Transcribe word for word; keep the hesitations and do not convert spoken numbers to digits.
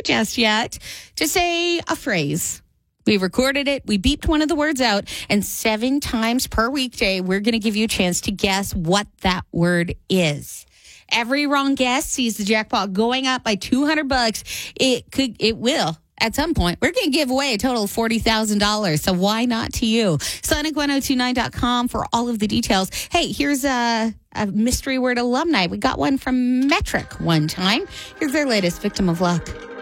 just yet, to say a phrase. We recorded it. We beeped one of the words out. And seven times per weekday, we're going to give you a chance to guess what that word is. Every wrong guess sees the jackpot going up by two hundred bucks. It could, it will. At some point, we're going to give away a total of forty thousand dollars. So why not to you? Sonic ten twenty-nine dot com for all of the details. Hey, here's a, a mystery word alumni. We got one from Metric one time. Here's their latest Victim of Luck.